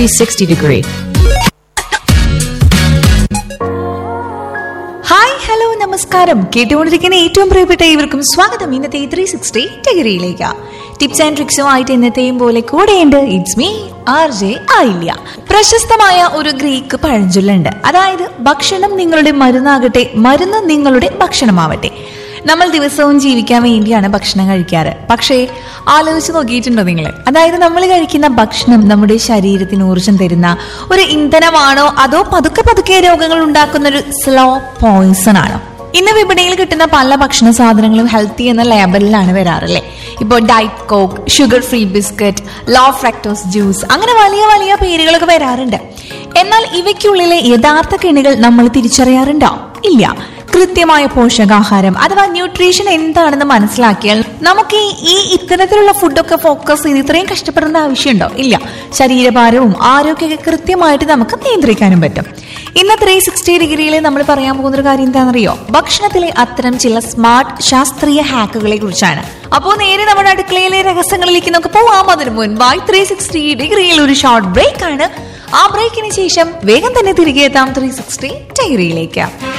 360 degree. Hi hello നമസ്കാരം. കേട്ടുകൊണ്ടിരിക്കുന്ന ഏറ്റവും പ്രിയപ്പെട്ട ഇവർക്കും സ്വാഗതം ഇന്നത്തെ 360 ഡിഗ്രിയിലേക്ക്. ടിപ്സ് ആൻഡ് ട്രിക്സുമായിട്ട് ഇന്നത്തെയും പോലെ കൂടെയുണ്ട്. It's me RJ Ayilya. പ്രശസ്തമായ ഒരു ഗ്രീക്ക് പഴഞ്ചൊല്ലുണ്ട്. അതായത് ഭക്ഷണം നിങ്ങളുടെ മരുന്നാകട്ടെ, മരുന്ന് നിങ്ങളുടെ ഭക്ഷണമാവട്ടെ. നമ്മൾ ദിവസവും ജീവിക്കാൻ വേണ്ടിയാണ് ഭക്ഷണം കഴിക്കാറ്. പക്ഷേ ആലോചിച്ച് നോക്കിയിട്ടുണ്ടോ നിങ്ങൾ? അതായത് നമ്മൾ കഴിക്കുന്ന ഭക്ഷണം നമ്മുടെ ശരീരത്തിന് ഊർജം തരുന്ന ഒരു ഇന്ധനമാണോ, അതോ പതുക്കെ പതുക്കെ രോഗങ്ങൾ ഉണ്ടാക്കുന്ന ഒരു സ്ലോ പോയിസൺ ആണോ? ഇന്ന് വിപണിയിൽ കിട്ടുന്ന പല ഭക്ഷണ സാധനങ്ങളും ഹെൽത്തി എന്ന ലേബലിലാണ് വരാറല്ലേ. ഇപ്പോൾ diet coke, sugar free biscuit, law fructose juice, അങ്ങനെ വലിയ വലിയ പേരുകളൊക്കെ വരാറുണ്ട്. എന്നാൽ ഇവയ്ക്കുള്ളിലെ യഥാർത്ഥ കെണികൾ നമ്മൾ തിരിച്ചറിയാറുണ്ടോ? ഇല്ല. കൃത്യമായ പോഷകാഹാരം അഥവാ ന്യൂട്രീഷൻ എന്താണെന്ന് മനസ്സിലാക്കിയാൽ നമുക്ക് ഈ ഇത്തരത്തിലുള്ള ഫുഡൊക്കെ ഫോക്കസ് ചെയ്ത് ഇത്രയും കഷ്ടപ്പെടേണ്ട ആവശ്യമുണ്ടോ? ഇല്ല. ശരീരഭാരവും ആരോഗ്യമൊക്കെ കൃത്യമായിട്ട് നമുക്ക് നിയന്ത്രിക്കാനും പറ്റും. ഇന്ന് 360 ഡിഗ്രിയിൽ നമ്മൾ പറയാൻ പോകുന്ന ഒരു കാര്യം എന്താണെന്നറിയോ? ഭക്ഷണത്തിലെ അത്തരം ചില സ്മാർട്ട് ശാസ്ത്രീയ ഹാക്കുകളെ കുറിച്ചാണ്. അപ്പോൾ നേരെ നമ്മുടെ അടുക്കളയിലെ രഹസ്യങ്ങളിലേക്ക് നമുക്ക് പോവാം. അതിനു മുൻപായി 360 ഡിഗ്രിയിൽ ഒരു ഷോർട്ട് ബ്രേക്ക് ആണ്. ആ ബ്രേക്കിന് ശേഷം വേഗം തന്നെ തിരികെ എത്താം 360 ഡിഗ്രിയിലേക്ക്.